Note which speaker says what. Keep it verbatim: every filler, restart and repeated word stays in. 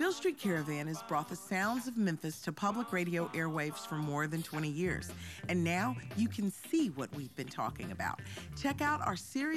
Speaker 1: Hill Street Caravan has brought the sounds of Memphis to public radio airwaves for more than twenty years. And now you can see what we've been talking about. Check out our series